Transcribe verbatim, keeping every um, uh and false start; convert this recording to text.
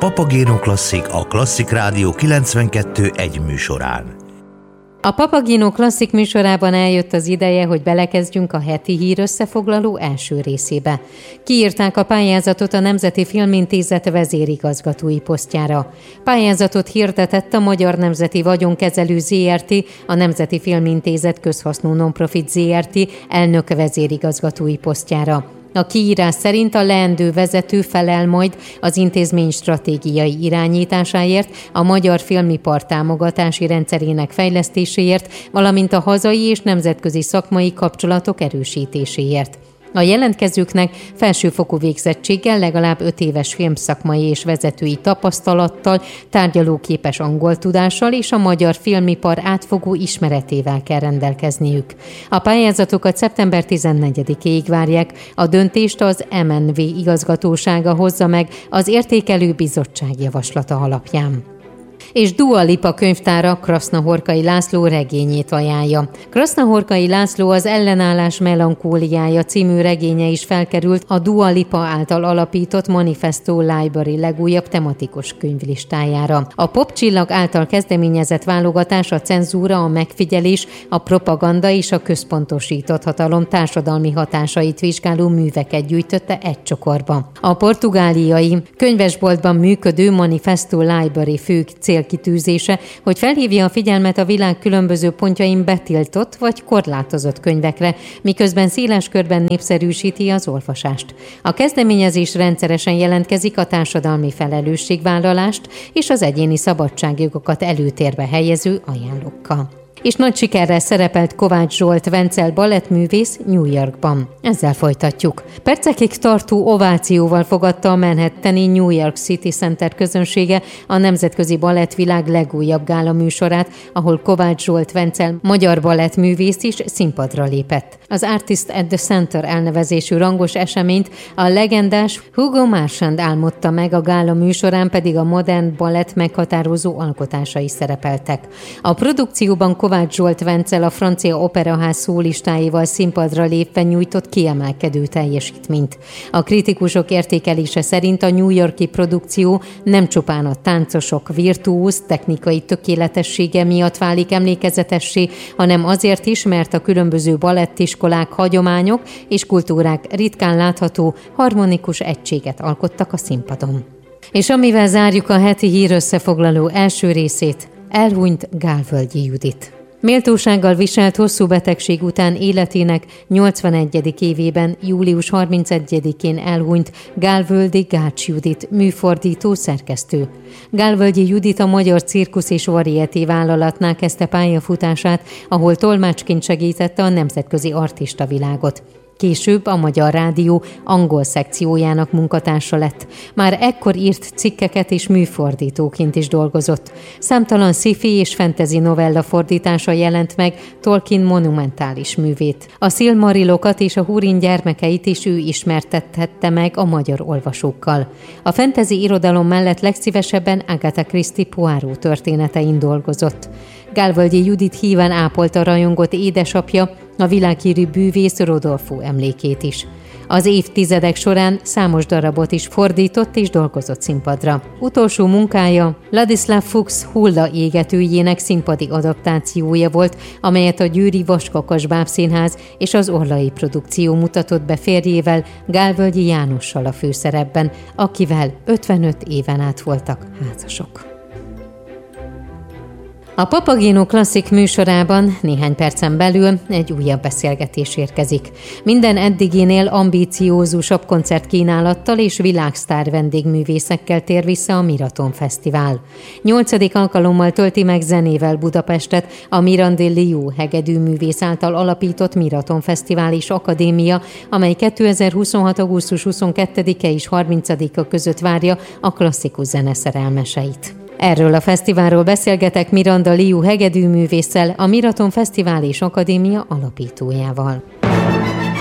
Papageno Klasszik a Klasszik Rádió kilencvenkettő egy műsorán. A Papageno Klasszik műsorában eljött az ideje, hogy belekezdjünk a heti hír összefoglaló első részébe. Kiírták a pályázatot a Nemzeti Filmintézet vezérigazgatói posztjára. Pályázatot hirdetett a Magyar Nemzeti Vagyonkezelő zé er té, a Nemzeti Filmintézet közhasznú nonprofit zé er té elnök vezérigazgatói posztjára. A kiírás szerint a leendő vezető felel majd az intézmény stratégiai irányításáért, a magyar filmipar támogatási rendszerének fejlesztéséért, valamint a hazai és nemzetközi szakmai kapcsolatok erősítéséért. A jelentkezőknek felsőfokú végzettséggel, legalább öt éves filmszakmai és vezetői tapasztalattal, tárgyalóképes angol tudással és a magyar filmipar átfogó ismeretével kell rendelkezniük. A pályázatokat szeptember tizennegyedikéig várják, a döntést az em en vé igazgatósága hozza meg az értékelő bizottság javaslata alapján. És Dua Lipa könyvtára Krasznahorkai László regényét ajánlja. Krasznahorkai László Az ellenállás melankóliája című regénye is felkerült a Dua Lipa által alapított Manifesto Library legújabb tematikus könyvlistájára. A popcsillag által kezdeményezett válogatás a cenzúra, a megfigyelés, a propaganda és a központosított hatalom társadalmi hatásait vizsgáló műveket gyűjtötte egy csokorba. A portugáliai könyvesboltban működő Manifesto Library fő célkitűzése, hogy felhívja a figyelmet a világ különböző pontjain betiltott vagy korlátozott könyvekre, miközben széles körben népszerűsíti az olvasást. A kezdeményezés rendszeresen jelentkezik a társadalmi felelősségvállalást és az egyéni szabadságjogokat előtérbe helyező ajánlókkal. És nagy sikerrel szerepelt Kovács Zsolt Vencel balettművész New Yorkban. Ezzel folytatjuk. Percekig tartó ovációval fogadta a manhattani New York City Center közönsége a nemzetközi balettvilág legújabb gála műsorát, ahol Kovács Zsolt Vencel magyar balettművész is színpadra lépett. Az Artist at the Center elnevezésű rangos eseményt a legendás Hugo Marchand álmodta meg, a gála műsorán pedig a modern balett meghatározó alkotásai szerepeltek. A produkcióban Kovács Zsolt Vencel a francia operaház szólistáival színpadra lépve nyújtott kiemelkedő teljesítményt. A kritikusok értékelése szerint a New York-i produkció nem csupán a táncosok virtuóz technikai tökéletessége miatt válik emlékezetessé, hanem azért is, mert a különböző balettiskolák, hagyományok és kultúrák ritkán látható harmonikus egységet alkottak a színpadon. És amivel zárjuk a heti hír összefoglaló első részét, elhunyt Gálvölgyi Judit. Méltósággal viselt hosszú betegség után életének nyolcvanegyedik évében, július harmincegyedikén elhunyt Gálvölgyi Gács Judit, műfordító, szerkesztő. Gálvölgyi Judit a Magyar Cirkusz és Varieté vállalatnál kezdte pályafutását, ahol tolmácsként segítette a nemzetközi artistavilágot. Később a Magyar Rádió angol szekciójának munkatársa lett. Már ekkor írt cikkeket és műfordítóként is dolgozott. Számtalan sci-fi és fantasy novella fordítása jelent meg Tolkien monumentális művét. A Silmarilokat és a Húrin gyermekeit is ő ismertethette meg a magyar olvasókkal. A fantasy irodalom mellett legszívesebben Agatha Christie Poirot történetein dolgozott. Gálvölgyi Judit híven ápolta rajongott édesapja, a világhírű bűvész Rodolfo emlékét is. Az évtizedek során számos darabot is fordított és dolgozott színpadra. Utolsó munkája Ladislav Fuchs Hulla égetőjének színpadi adaptációja volt, amelyet a Győri Vaskakas Bábszínház és az Orlai Produkció mutatott be férjével, Gálvölgyi Jánossal a főszerepben, akivel ötvenöt éven át voltak házasok. A Papageno Klasszik műsorában néhány percen belül egy újabb beszélgetés érkezik. Minden eddiginél ambíciózusabb koncertkínálattal és világsztár vendégművészekkel tér vissza a Miraton Fesztivál. Nyolcadik alkalommal tölti meg zenével Budapestet a Mirandy-Liu hegedűművész által alapított Miraton Fesztivál és Akadémia, amely kétezer-huszonhat. augusztus huszonkettedike és harmincadika között várja a klasszikus zene szerelmeseit. Erről a fesztiválról beszélgetek Mirandy-Liu hegedűművésszel, a Miraton Fesztivál és Akadémia alapítójával.